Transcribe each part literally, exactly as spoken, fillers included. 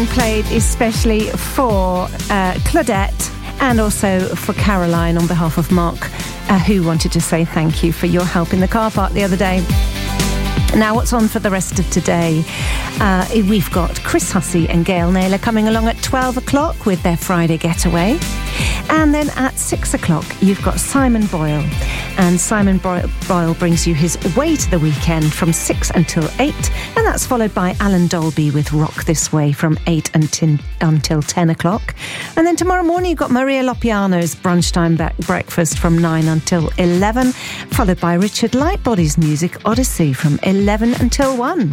played especially for uh, Claudette and also for Caroline on behalf of Mark, uh, who wanted to say thank you for your help in the car park the other day. Now, what's on for the rest of today? Uh, we've got Chris Hussey and Gail Naylor coming along at twelve o'clock with their Friday getaway. And then at six o'clock, you've got Simon Boyle. And Simon Boyle brings you his Way to the Weekend from six until eight. And that's followed by Alan Dolby with Rock This Way from eight until, until ten o'clock. And then tomorrow morning, you've got Maria Lopiano's Brunchtime Breakfast from nine until eleven, followed by Richard Lightbody's Music Odyssey from eleven until one.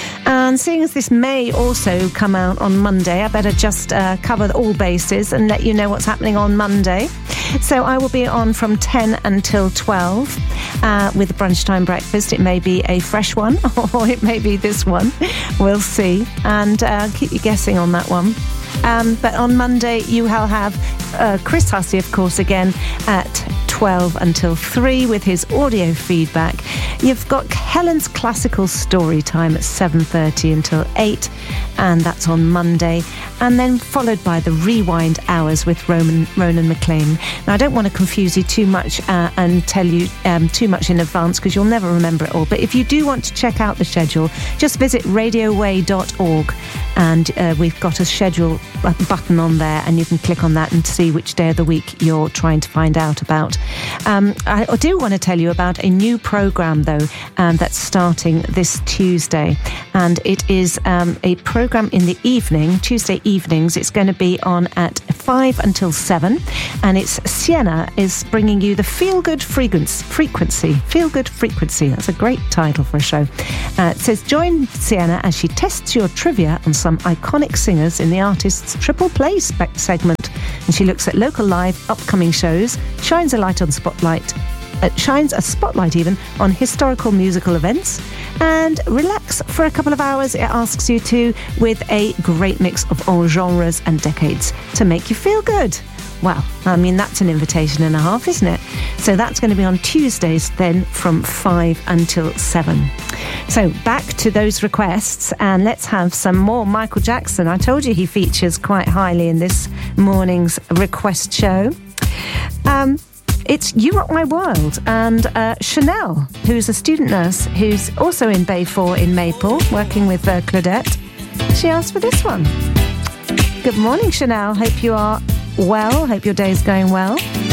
And seeing as this may also come out on Monday, I better just uh, cover all bases and let you know what's happening on Monday. So I will be on from ten until twelve uh, with the Brunchtime Breakfast. It may be a fresh one or it may be this one. We'll see. And uh, keep you guessing on that one. Um, but on Monday, you will have uh, Chris Hussey, of course, again at twelve until three with his audio feedback. You've got Helen's Classical Story Time at seven thirty until eight, and that's on Monday. And then followed by the Rewind Hours with Roman, Ronan McLean. Now, I don't want to confuse you too much uh, and tell you um, too much in advance because you'll never remember it all. But if you do want to check out the schedule, just visit radio way dot org, and uh, we've got a schedule button on there, and you can click on that and see which day of the week you're trying to find out about. Um, I do want to tell you about a new programme, though, um, that's starting this Tuesday. And it is um, a programme in the evening, Tuesday evenings. It's going to be on at five until seven. And it's Sienna is bringing you the Feel Good Frequency. Feel Good Frequency. That's a great title for a show. Uh, it says, join Sienna as she tests your trivia on some iconic singers in the artist's Triple Play spe- segment. And she looks at local live upcoming shows, shines a light on spotlight, uh, shines a spotlight even on historical musical events, and relax for a couple of hours. It asks you to with a great mix of all genres and decades to make you feel good. Well, I mean, that's an invitation and a half, isn't it? So that's going to be on Tuesdays then from five until seven. So back to those requests, and let's have some more Michael Jackson. I told you he features quite highly in this morning's request show. Um, it's You Rock My World, and uh, Chanel, who's a student nurse who's also in Bay four in Maple, working with uh, Claudette. She asked for this one. Good morning, Chanel. Hope you are well. Hope your day's going well.